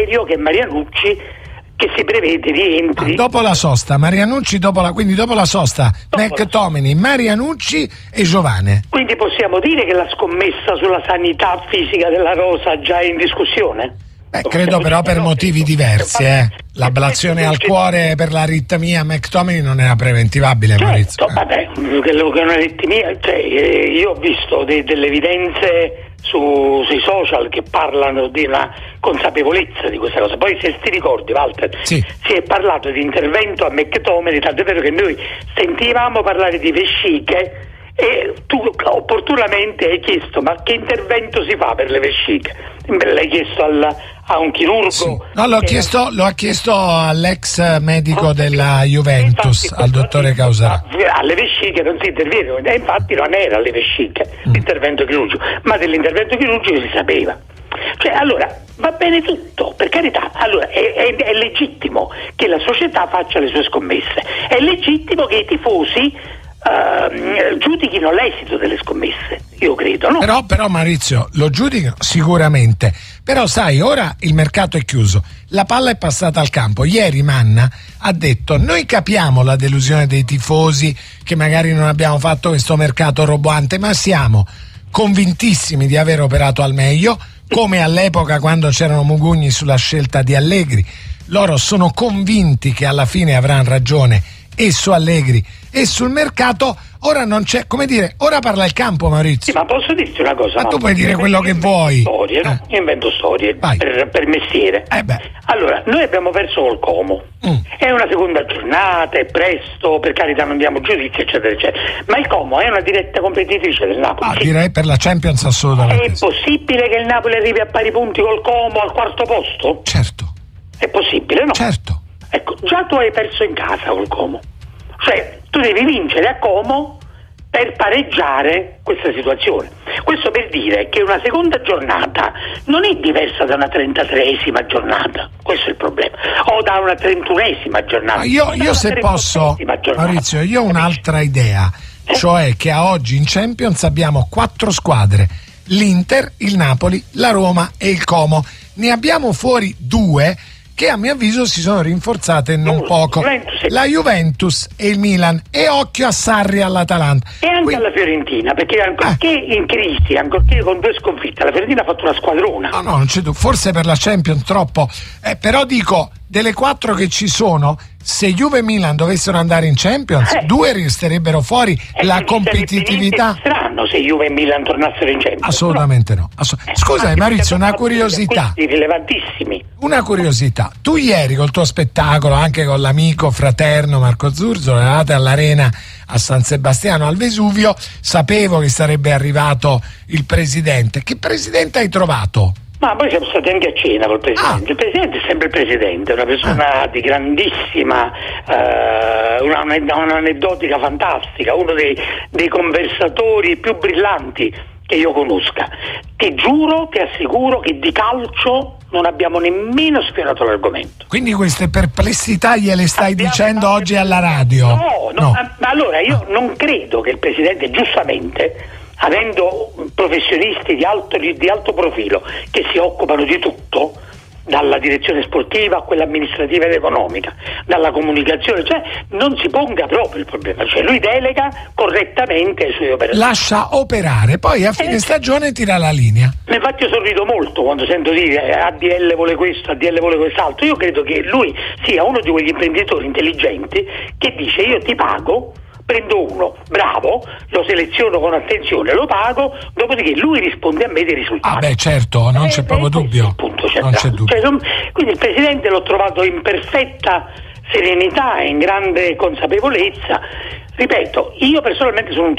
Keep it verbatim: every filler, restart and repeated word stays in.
serio che Marianucci, che si prevede rientri ah, dopo la sosta, Marianucci dopo la, quindi dopo la sosta, dopo McTominay, Marianucci e Giovane. Quindi possiamo dire che la scommessa sulla sanità fisica della rosa già è in discussione? Beh, credo però per motivi diversi, eh. L'ablazione al cuore per l'aritmia McTominay non era preventivabile, certo, Maurizio. Vabbè, quello che è un'aritmia, cioè, io ho visto de- delle evidenze su, sui social che parlano di una consapevolezza di questa cosa. Poi se ti ricordi, Walter, sì. si è parlato di intervento a McTominay, tant'è vero che noi sentivamo parlare di vesciche e tu opportunamente hai chiesto ma che intervento si fa per le vesciche? L'hai chiesto al, a un chirurgo? Sì. No, l'ho, chiesto, lo ha chiesto all'ex medico oh, della Juventus, infatti, al dottore Causarà. Alle vesciche non si interviene, e infatti non era alle vesciche mm. l'intervento chirurgico, ma dell'intervento chirurgico si sapeva. Cioè, allora, va bene tutto, per carità, allora è, è, è legittimo che la società faccia le sue scommesse, è legittimo che i tifosi Uh, giudichino l'esito delle scommesse, io credo, no? Però, però Maurizio, lo giudicano sicuramente, però sai, ora il mercato è chiuso, la palla è passata al campo. Ieri Manna ha detto: noi capiamo la delusione dei tifosi che magari non abbiamo fatto questo mercato roboante, ma siamo convintissimi di aver operato al meglio, come all'epoca quando c'erano mugugni sulla scelta di Allegri. Loro sono convinti che alla fine avranno ragione e su Allegri e sul mercato. Ora non c'è, come dire, ora parla il campo, Maurizio. Sì, ma posso dirti una cosa? Ma no? tu puoi dire quello che invento vuoi. Storie, no? eh. Io invento storie per, per mestiere. Eh beh. Allora, noi abbiamo perso col Como. Mm. È una seconda giornata, è presto, per carità non diamo giudizio, eccetera, eccetera. Ma il Como è una diretta competitrice del Napoli. Ah, sì. Direi per la Champions assolutamente. È possibile che il Napoli arrivi a pari punti col Como al quarto posto? Certo. È possibile, no? Certo. Ecco, già tu hai perso in casa col Como. Cioè, tu devi vincere a Como per pareggiare questa situazione. Questo per dire che una seconda giornata non è diversa da una trentatreesima giornata, questo è il problema, o da una trentunesima giornata. Ma io, io se posso, Maurizio, io ho un'altra idea, eh? Cioè che a oggi in Champions abbiamo quattro squadre, l'Inter, il Napoli, la Roma e il Como. Ne abbiamo fuori due che a mio avviso si sono rinforzate non no, poco, Juventus. La Juventus e il Milan, e occhio a Sarri e all'Atalanta e anche Quindi... alla Fiorentina, perché ancorché eh. in crisi, ancorché con due sconfitte, la Fiorentina ha fatto una squadrona. No, no, non c'è tu, forse per la Champions troppo, eh, però dico, delle quattro che ci sono, se Juve e Milan dovessero andare in Champions, eh. due resterebbero fuori. Eh, la competitività. È strano se Juve e Milan tornassero in Champions. Assolutamente no. Assolut- eh, Scusa Maurizio, una curiosità. Rilevantissimi. Una curiosità. Tu ieri col tuo spettacolo, anche con l'amico fraterno Marco Zurzo, eravate all'Arena a San Sebastiano al Vesuvio, sapevo che sarebbe arrivato il presidente. Che presidente hai trovato? Ma poi siamo stati anche a cena col presidente. Ah. Il presidente è sempre il presidente, una persona ah. di grandissima, uh, una, un'aneddotica fantastica, uno dei, dei conversatori più brillanti che io conosca. Ti giuro, ti assicuro che di calcio non abbiamo nemmeno sfiorato l'argomento. Quindi queste perplessità gliele stai abbiamo dicendo oggi alla radio? No, no, no. Ma, ma allora io ah. non credo che il presidente, giustamente, avendo professionisti di alto, di alto profilo che si occupano di tutto, dalla direzione sportiva a quella amministrativa ed economica, dalla comunicazione, cioè non si ponga proprio il problema, cioè lui delega correttamente i suoi operatori. Lascia operare, poi a fine eh, stagione tira la linea. Infatti io sorrido molto quando sento dire A D L vuole questo, A D L vuole quest'altro. Io credo che lui sia uno di quegli imprenditori intelligenti che dice: io ti pago, prendo uno bravo, lo seleziono con attenzione, lo pago, dopodiché lui risponde a me dei risultati. Ah beh, certo, non eh, c'è proprio dubbio. Non c'è dubbio. Cioè, non, quindi il presidente l'ho trovato in perfetta serenità e in grande consapevolezza. Ripeto, io personalmente sono un